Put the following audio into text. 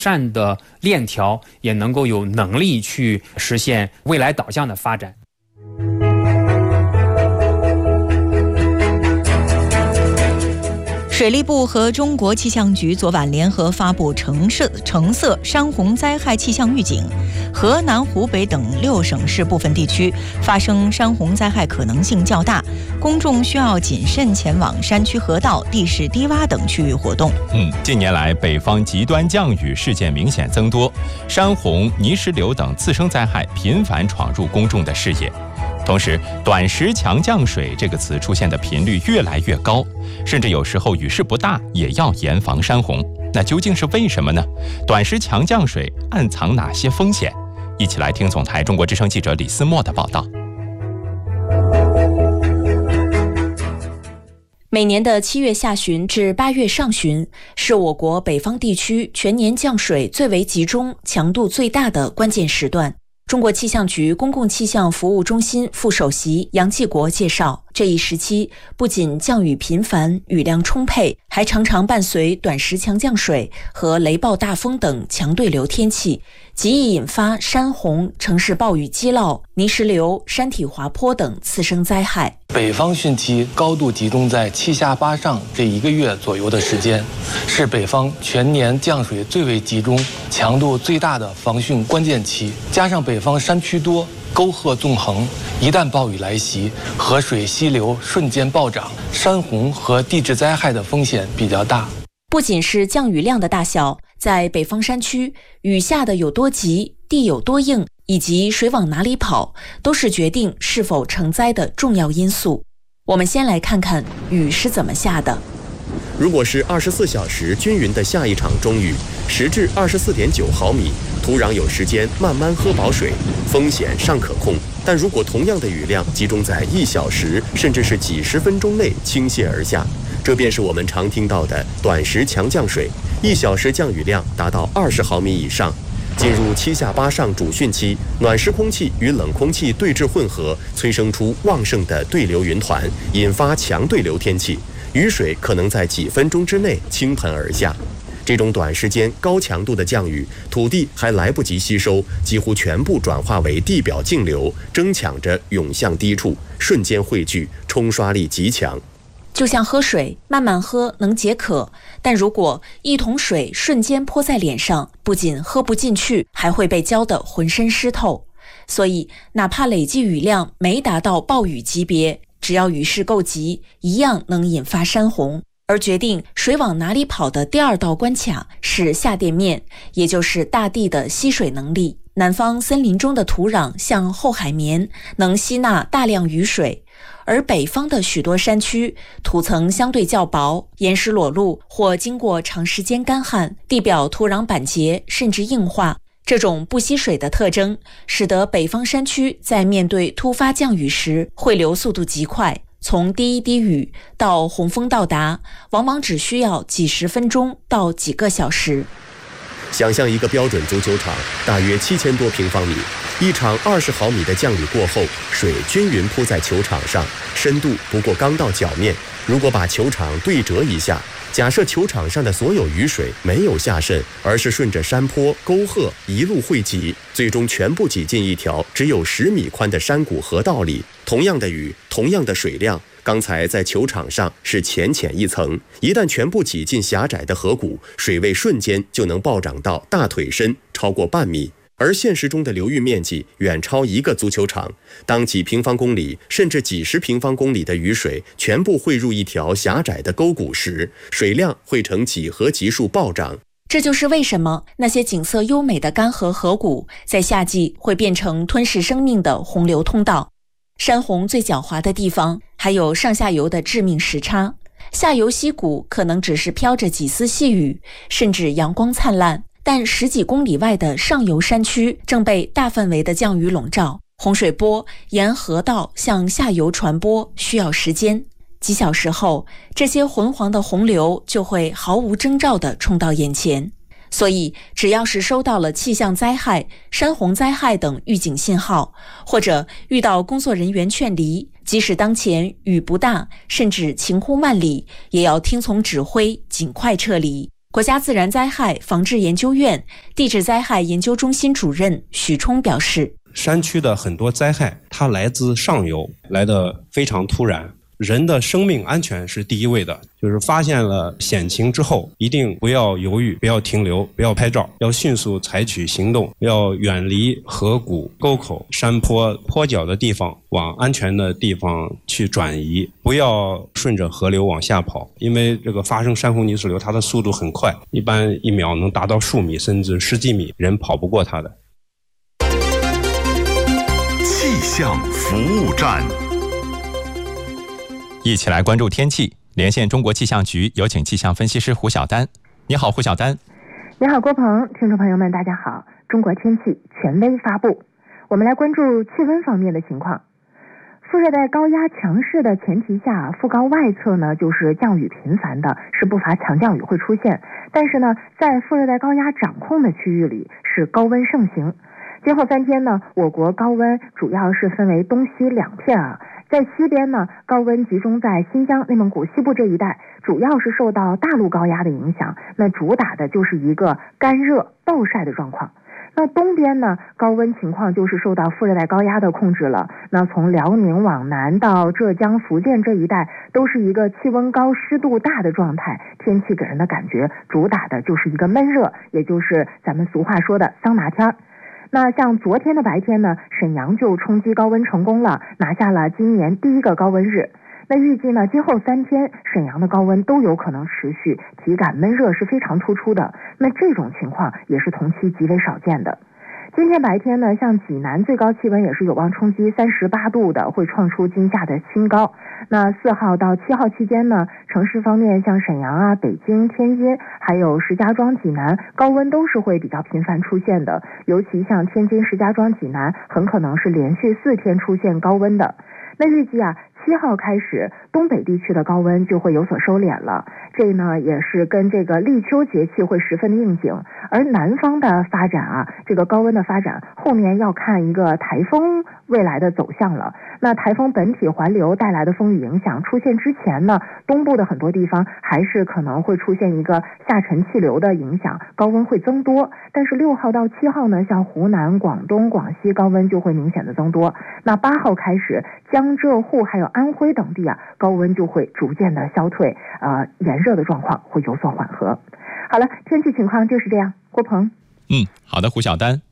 善的链条也能够有能力去实现未来导向的发展。 水利部和中国气象局昨晚联合发布橙色山洪灾害气象预警，河南、湖北等6省市部分地区发生山洪灾害可能性较大，公众需要谨慎前往山区河道、地势低洼等区域活动。 近年来北方极端降雨事件明显增多，山洪、泥石流等次生灾害频繁闯入公众的视野。同时，短时强降水这个词出现的频率越来越高，甚至有时候雨势不大也要严防山洪。那究竟是为什么呢？短时强降水暗藏哪些风险？一起来听总台中国之声记者李思墨的报道。 每年的7月下旬至8月上旬是我国北方地区全年降水最为集中、强度最大的关键时段。中国气象局公共气象服务中心副首席杨继国介绍，这一时期不仅降雨频繁、雨量充沛，还常常伴随短时强降水和雷暴大风等强对流天气，极易引发山洪、城市暴雨积涝、泥石流、山体滑坡等次生灾害。 北方汛期高度集中在7下8上这1个月左右的时间，是北方全年降水最为集中、强度最大的防汛关键期。加上北方山区多、沟壑纵横，一旦暴雨来袭，河水溪流瞬间暴涨，山洪和地质灾害的风险比较大。 不仅是降雨量的大小，在北方山区，雨下的有多急、地有多硬，以及水往哪里跑，都是决定是否成灾的重要因素。我们先来看看雨是怎么下的。 如果是24小时均匀的下一场中雨，10至24.9毫米，土壤有时间慢慢喝饱水，风险尚可控。但如果同样的雨量集中在1小时甚至是几十分钟内倾泻而下，这便是我们常听到的短时强降水，1小时降雨量达到20毫米以上。进入7下8上主汛期，暖湿空气与冷空气对峙混合，催生出旺盛的对流云团，引发强对流天气，雨水可能在几分钟之内倾盆而下。这种短时间高强度的降雨，土地还来不及吸收，几乎全部转化为地表径流，争抢着涌向低处，瞬间汇聚，冲刷力极强。 就像喝水，慢慢喝能解渴，但如果一桶水瞬间泼在脸上，不仅喝不进去，还会被浇得浑身湿透。所以哪怕累计雨量没达到暴雨级别，只要雨势够急，一样能引发山洪。而决定水往哪里跑的第二道关卡是下垫面，也就是大地的吸水能力。南方森林中的土壤像厚海绵，能吸纳大量雨水，而北方的许多山区土层相对较薄，岩石裸露或经过长时间干旱，地表土壤板结甚至硬化。这种不吸水的特征使得北方山区在面对突发降雨时汇流速度极快，从第一滴雨到洪峰到达，往往只需要几十分钟到几个小时。 想象一个标准足球场，大约7000多平方米，一场20毫米的降雨过后，水均匀铺在球场上，深度不过刚到脚面。如果把球场对折一下，假设球场上的所有雨水没有下渗，而是顺着山坡、沟壑一路汇集，最终全部挤进一条只有10米宽的山谷河道里。同样的雨，同样的水量，刚才在球场上是浅一层，一旦全部挤进狭窄的河谷，水位瞬间就能暴涨到大腿深，超过半米。而现实中的流域面积远超1个足球场，当几平方公里甚至几十平方公里的雨水全部汇入一条狭窄的沟谷时，水量会呈几何级数暴涨。 这就是为什么那些景色优美的干涸河谷在夏季会变成吞噬生命的洪流通道。山洪最狡猾的地方还有上下游的致命时差，下游溪谷可能只是飘着几丝细雨，甚至阳光灿烂，但10几公里外的上游山区正被大范围的降雨笼罩，洪水波沿河道向下游传播需要时间，几小时后，这些浑黄的洪流就会毫无征兆地冲到眼前。所以只要是收到了气象灾害、山洪灾害等预警信号，或者遇到工作人员劝离，即使当前雨不大，甚至晴空万里，也要听从指挥，尽快撤离。 国家自然灾害防治研究院地质灾害研究中心主任许冲表示， 山区的很多灾害它来自上游，来得非常突然，人的生命安全是第一位的，就是发现了险情之后，一定不要犹豫，不要停留，不要拍照，要迅速采取行动，要远离河谷、沟口、山坡、坡脚的地方，往安全的地方去转移，不要顺着河流往下跑，因为这个发生山洪泥石流，它的速度很快，一般1秒能达到数米甚至10几米，人跑不过它的。 气象服务站， 一起来关注天气。连线中国气象局，有请气象分析师胡晓丹。你好，胡晓丹。 你好，郭鹏，听众朋友们，大家好。中国天气权威发布，我们来关注气温方面的情况。副热带高压强势的前提下，副高外侧呢就是降雨频繁的，是不乏强降雨会出现。但是呢，在副热带高压掌控的区域里，是高温盛行。今后3天呢，我国高温主要是分为东西2片啊。在西边呢，高温集中在新疆、内蒙古西部这一带，主要是受到大陆高压的影响，那主打的就是一个干热暴晒的状况。那东边呢，高温情况就是受到副热带高压的控制了。那从辽宁往南到浙江、福建这一带，都是一个气温高、湿度大的状态，天气给人的感觉主打的就是一个闷热，也就是咱们俗话说的桑拿天。那像昨天的白天呢，沈阳就冲击高温成功了，拿下了今年第1个高温日。那预计呢，今后3天沈阳的高温都有可能持续，体感闷热是非常突出的。那这种情况也是同期极为少见的。今天白天呢，像济南最高气温也是有望冲击38度的，会创出今夏的新高。那4号到7号期间呢，城市方面像沈阳啊、北京、天津，还有石家庄、济南，高温都是会比较频繁出现的。尤其像天津、石家庄、济南，很可能是连续4天出现高温的。那预计啊，7号开始，东北地区的高温就会有所收敛了。这呢也是跟这个立秋节气会十分的应景。而南方的发展啊，这个高温的发展，后面要看一个台风未来的走向了。那台风本体环流带来的风雨影响出现之前呢，东部的很多地方还是可能会出现一个下沉气流的影响，高温会增多。但是6号到7号呢，像湖南、广东、广西高温就会明显的增多。那8号开始，江浙沪还有安徽等地啊，高温就会逐渐的消退，炎热的状况会有所缓和。好了，天气情况就是这样。郭鹏。 好的，胡晓丹。